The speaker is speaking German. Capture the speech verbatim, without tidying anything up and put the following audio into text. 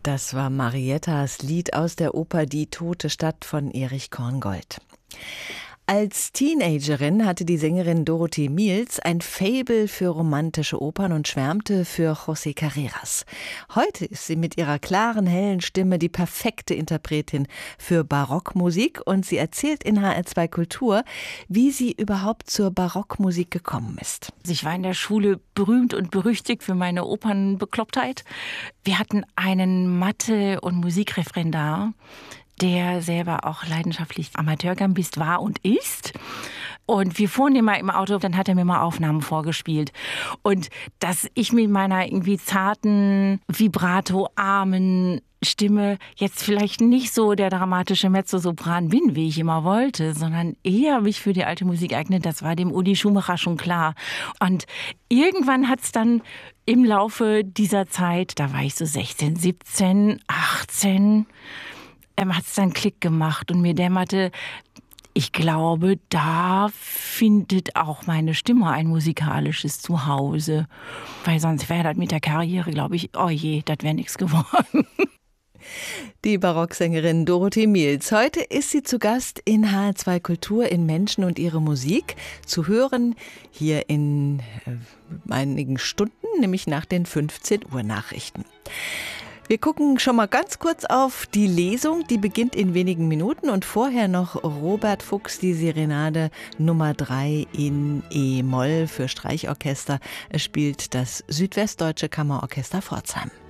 Das war Mariettas Lied aus der Oper Die tote Stadt von Erich Korngold. Als Teenagerin hatte die Sängerin Dorothee Miels ein Faible für romantische Opern und schwärmte für José Carreras. Heute ist sie mit ihrer klaren, hellen Stimme die perfekte Interpretin für Barockmusik und sie erzählt in H R zwei Kultur, wie sie überhaupt zur Barockmusik gekommen ist. Ich war in der Schule berühmt und berüchtigt für meine Opernbeklopptheit. Wir hatten einen Mathe- und Musikreferendar, der selber auch leidenschaftlich Amateurgambist war und ist. Und wir fuhren immer im Auto, dann hat er mir mal Aufnahmen vorgespielt. Und dass ich mit meiner irgendwie zarten, vibrato-armen Stimme jetzt vielleicht nicht so der dramatische Mezzosopran bin, wie ich immer wollte, sondern eher mich für die alte Musik eignet, das war dem Uli Schumacher schon klar. Und irgendwann hat es dann im Laufe dieser Zeit, da war ich so sechzehn, siebzehn, achtzehn, Ähm, hat es dann Klick gemacht und mir dämmerte, ich glaube, da findet auch meine Stimme ein musikalisches Zuhause. Weil sonst wäre das mit der Karriere, glaube ich, oh je, das wäre nichts geworden. Die Barocksängerin Dorothee Miels. Heute ist sie zu Gast in H R zwei Kultur in Menschen und ihre Musik. Zu hören hier in äh, einigen Stunden, nämlich nach den fünfzehn Uhr Nachrichten. Wir gucken schon mal ganz kurz auf die Lesung, die beginnt in wenigen Minuten und vorher noch Robert Fuchs, die Serenade Nummer drei in E-Moll für Streichorchester. Es spielt das Südwestdeutsche Kammerorchester Pforzheim.